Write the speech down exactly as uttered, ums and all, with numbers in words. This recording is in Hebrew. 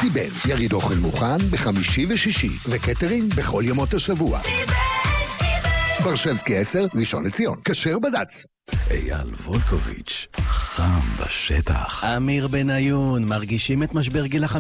סיבל, יריד אוכל מוכן בחמישי ושישי, וקטרינג בכל ימות השבוע. סיבל, סיבל. ברשבסקי עשר, ראשון לציון. כשר בד"ץ. אייל וולקוביץ', חם בשטח. אמיר בניון, מרגישים את משבר גיל החמישים?